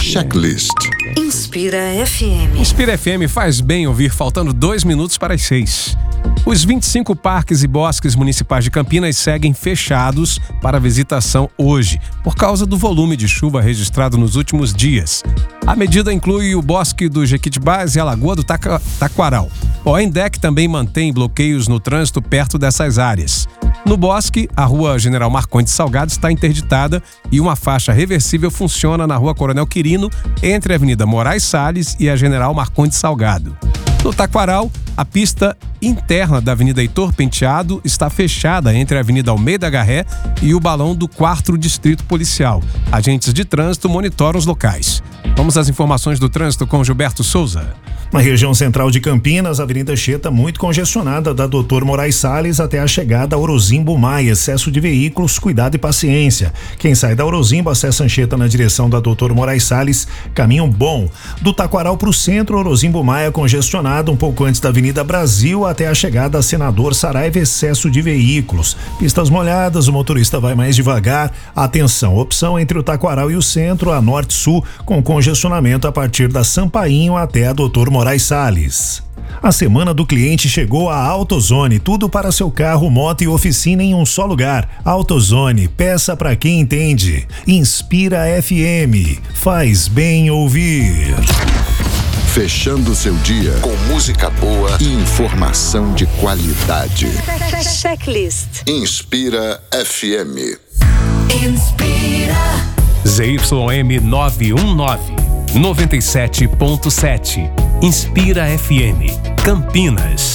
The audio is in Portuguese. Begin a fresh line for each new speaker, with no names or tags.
Checklist.
Inspira FM.
Inspira FM faz bem ouvir, faltando 2 minutos para as 6. Os 25 parques e bosques municipais de Campinas seguem fechados para visitação hoje, por causa do volume de chuva registrado nos últimos dias. A medida inclui o Bosque do Jequitibás e a Lagoa do Taquaral. O OENDEC também mantém bloqueios no trânsito perto dessas áreas. No bosque, a Rua General Marcondes Salgado está interditada e uma faixa reversível funciona na Rua Coronel Quirino, entre a Avenida Moraes Salles e a General Marcondes Salgado. No Taquaral, a pista interna da Avenida Heitor Penteado está fechada entre a Avenida Almeida Garré e o balão do 4º Distrito Policial. Agentes de trânsito monitoram os locais. Vamos às informações do trânsito com Gilberto Souza.
Na região central de Campinas, a Avenida Anchieta muito congestionada da Dr. Moraes Salles até a chegada a Orozimbo Maia. Excesso de veículos, cuidado e paciência. Quem sai da Orozimbo acessa Anchieta na direção da Dr. Moraes Salles, caminho bom. Do Taquaral para o centro, Orozimbo Maia congestionado um pouco antes da Avenida Brasil até a chegada a Senador Saraiva, excesso de veículos. Pistas molhadas, o motorista vai mais devagar. Atenção, opção entre o Taquaral e o centro, a norte-sul, com congestionamento a partir da Sampainho até a Dr. Moraes Salles. A semana do cliente chegou à AutoZone, tudo para seu carro, moto e oficina em um só lugar. AutoZone, peça para quem entende. Inspira FM, faz bem ouvir.
Fechando seu dia com música boa e informação de qualidade.
Checklist.
Inspira FM.
Inspira.
ZYM 919, 97.7. Inspira FM, Campinas.